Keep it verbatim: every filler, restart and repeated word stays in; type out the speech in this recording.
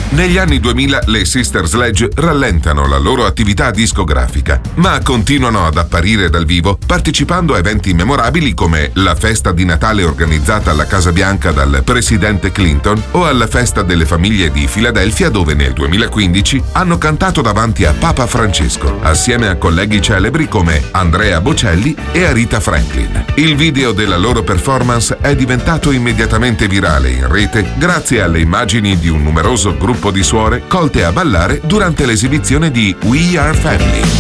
Negli anni duemila le Sister Sledge rallentano la loro attività discografica, ma continuano ad apparire dal vivo partecipando a eventi memorabili come la festa di Natale organizzata alla Casa Bianca dal presidente Clinton o alla festa delle famiglie di Filadelfia, dove nel duemilaquindici hanno cantato davanti a Papa Francesco, assieme a colleghi celebri come Andrea Bocelli e Aretha Franklin. Il video della loro performance è diventato immediatamente virale in rete grazie alle immagini di un numeroso gruppo di suore colte a ballare durante l'esibizione di We Are Family.